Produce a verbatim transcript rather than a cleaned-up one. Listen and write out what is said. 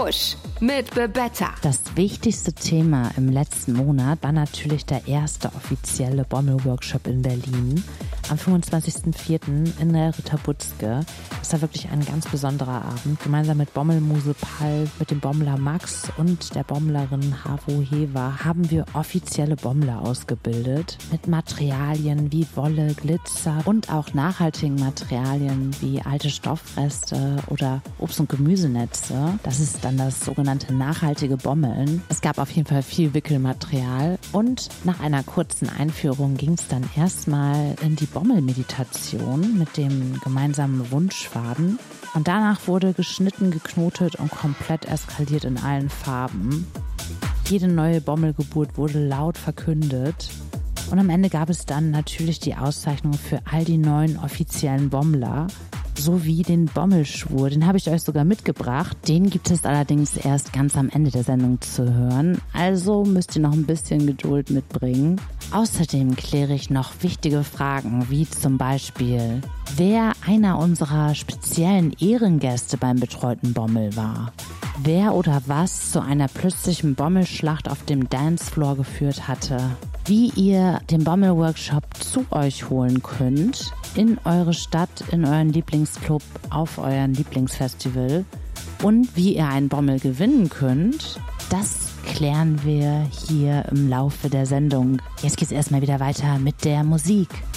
Push mit Bebetta. Das wichtigste Thema im letzten Monat war natürlich der erste offizielle Bommel-Workshop in Berlin am fünfundzwanzigsten vierten in der Ritter Butzke. Das war wirklich ein ganz besonderer Abend. Gemeinsam mit Bommelmuse Pall, mit dem Bommler Max und der Bommlerin Havo Hewa haben wir offizielle Bommler ausgebildet. Mit Materialien wie Wolle, Glitzer und auch nachhaltigen Materialien wie alte Stoffreste oder Obst- und Gemüsenetze. Das ist dann das sogenannte nachhaltige Bommeln. Es gab auf jeden Fall viel Wickelmaterial und nach einer kurzen Einführung ging es dann erstmal in die Bommelmeditation mit dem gemeinsamen Wunschfaden. Und danach wurde geschnitten, geknotet und komplett eskaliert in allen Farben. Jede neue Bommelgeburt wurde laut verkündet. Und am Ende gab es dann natürlich die Auszeichnung für all die neuen offiziellen Bommler sowie den Bommelschwur. Den habe ich euch sogar mitgebracht. Den gibt es allerdings erst ganz am Ende der Sendung zu hören. Also müsst ihr noch ein bisschen Geduld mitbringen. Außerdem kläre ich noch wichtige Fragen, wie zum Beispiel, wer einer unserer speziellen Ehrengäste beim betreuten Bommel war. Wer oder was zu einer plötzlichen Bommelschlacht auf dem Dancefloor geführt hatte. Wie ihr den Bommel-Workshop zu euch holen könnt, in eure Stadt, in euren Lieblingsclub, auf euren Lieblingsfestival und wie ihr einen Bommel gewinnen könnt, das klären wir hier im Laufe der Sendung. Jetzt geht's erstmal wieder weiter mit der Musik.